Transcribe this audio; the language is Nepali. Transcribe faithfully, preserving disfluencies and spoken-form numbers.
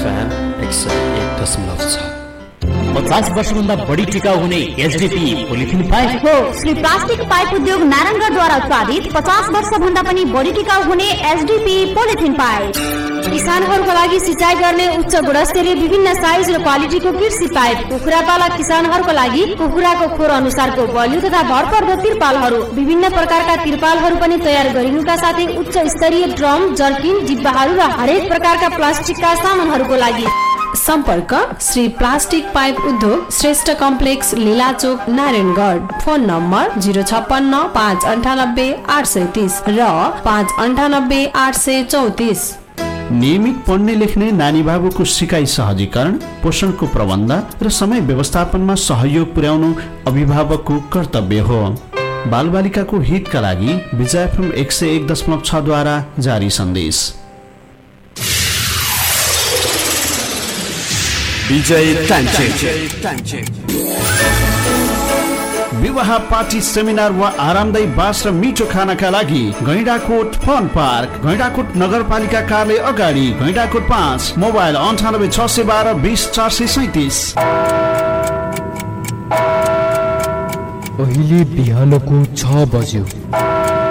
एफएम एक सय एक दशमलव छ। पचास वर्षभन्दा बढी टिकाउ हुने एचडीपी पोलिथिन पाइप हो। श्री प्लास्टिक पाइप उद्योग नारायणगढद्वारा उत्पादित पचास वर्षभन्दा पनि बढी टिकाउ हुने एचडीपी पोलिथिन पाइप किसानहरूको लागि सिँचाइ गर्ने उच्च गुणस्तरीय विभिन्न साइज र क्वालिटीको कृषि पाइप, कुखुरा पालक किसानहरूको लागि कुखुराको खोर अनुसारको बलियो तथा भरपर्दो तिरपालहरू, विभिन्न प्रकारका तिरपालहरू पनि तयार गरिनुका साथै उच्च स्तरीय ड्रम, जर्किन, डिब्बाहरू र हरेक प्रकारका प्लास्टिकका सामानहरूको लागि सम्पर्क श्री प्लास्टिक पाइप उद्योग Shrestha complex लीलाचोक Narayangarh. Phone number zero छप्पन्न पाँच अन्ठानब्बे आठ सय तीस र पाँच अन्ठानब्बे आठ सय चौतिस। नियमित पढ्ने लेख्ने नानी बाबुको सिकाइ सहजीकरण, पोषणको प्रबन्ध र समय व्यवस्थापनमा सहयोग पुर्याउनु अभिभावकको कर्तव्य हो। बालबालिकाको हितका लागि विजय एफएम एक सय एक दशमलव छ द्वारा जारी सन्देश। विजय टाइम विवाह, पार्टी, सेमिनार वा आरामदायी बास र मिठो खानाका लागि गैंडाकोट फन पार्क, गैंडाकोट नगरपालिका कार्यालय अगाडि, गैंडाकोट पाँच। मोबाइल अन्ठानब्बे छ सय बाह्र बिस चार सय सैतिस। अहिले बिहानको छ बज्यो।